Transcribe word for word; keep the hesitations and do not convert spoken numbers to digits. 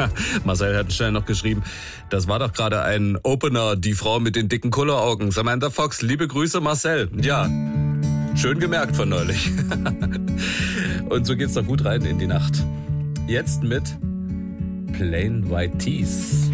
Marcel hat schnell noch geschrieben, das war doch gerade ein Opener, die Frau mit den dicken Kulleraugen. Samantha Fox, liebe Grüße Marcel. Ja, schön gemerkt von neulich. Und so geht's doch gut rein in die Nacht. Jetzt mit Plain White Tees.